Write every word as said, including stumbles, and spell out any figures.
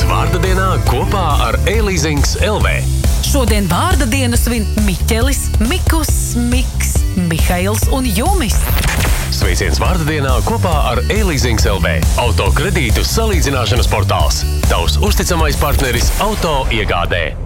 vārda dienā kopā ar e-leasings L V. Šodien vārda dienu svin Miķelis, Mikus, Miks, Mihails un Jumis. Sveiciens vārda dienā kopā ar e-leasings L V. Auto kredītu salīdzināšanas portāls. Tavs uzticamais partneris auto iegādē.